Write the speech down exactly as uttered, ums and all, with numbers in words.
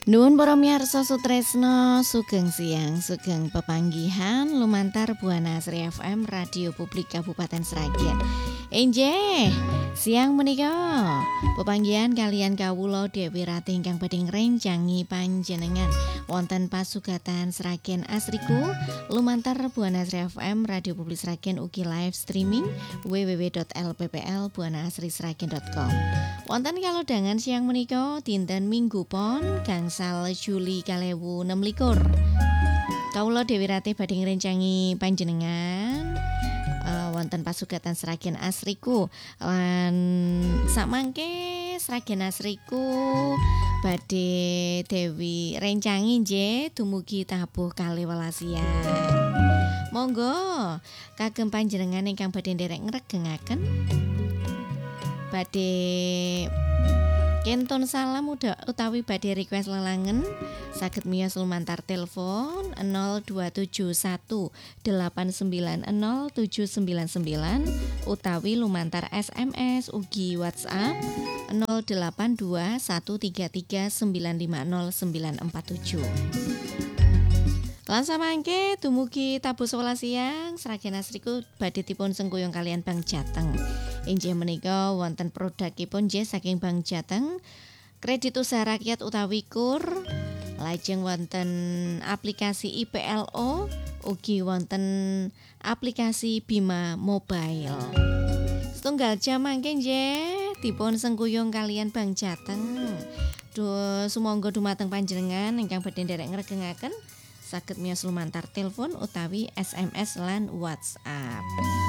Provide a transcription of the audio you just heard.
Nuwun para miyarsa sutresna sugeng siang sugeng pepanggihan lumantar Buana Asri F M Radio Publik Kabupaten Sragen. Enjeh siang menika pepanggihan kalian kawula Dewi Rati ingkang badhe ngrencangi panjenengan wonten pasugatan Sragen Asriku lumantar Buana Asri F M Radio Publik Sragen ugi live streaming w w w titik l p p l buana asri sragen titik com. Wonten kalodhangan siang menika dinten Minggu Pon gangsal Juli kalewu enem likur. Kawula Dewi Ratih badhe ngrencangi panjenengan uh, wonten pasugatan Sragen Asriku lan sakmangke Sragen Asriku badhe Dewi rencangi nggih dumugi tabuh kalih welas siang. Monggo kagem panjenengan ingkang badhe nderek ngregengaken badhe kenton salam udah utawi badhe request lelangen saged miyos lumantar telepon nol dua tujuh satu delapan sembilan nol tujuh sembilan sembilan utawi lumantar S M S ugi WhatsApp nol delapan dua satu tiga tiga sembilan lima nol sembilan empat tujuh. Lan samangke dumugi tabuh sewelas siang Sragen Asriku badhe dipun sengkuyung kalian Bang Jateng. Inggih menika wonten produkipun nggih saking Bang Jateng kredit usaha rakyat utawi kur, lajeng wonten aplikasi I P L O ugi wonten aplikasi Bima Mobile. Setunggal jam mangke nggih dipun sengkuyung kalian Bang Jateng. Duh sumangga dumateng panjenengan ingkang badhe nderek ngregengaken saged miyos lumantar telepon utawi S M S lan WhatsApp.